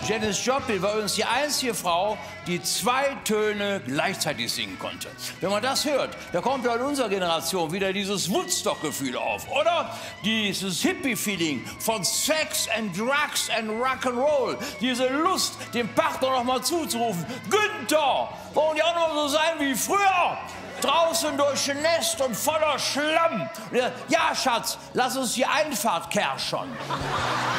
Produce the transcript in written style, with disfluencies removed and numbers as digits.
Janis Joplin war übrigens die einzige Frau, die 2 Töne gleichzeitig singen konnte. Wenn man das hört, da kommt ja in unserer Generation wieder dieses Woodstock-Gefühl auf, oder? Dieses Hippie-Feeling von Sex and Drugs and Rock'n'Roll. Diese Lust, dem Partner noch mal zuzurufen: Günther, wollen die auch noch so sein wie früher? Draußen durchnässt und voller Schlamm. Ja, Schatz, lass uns die Einfahrt kerschern.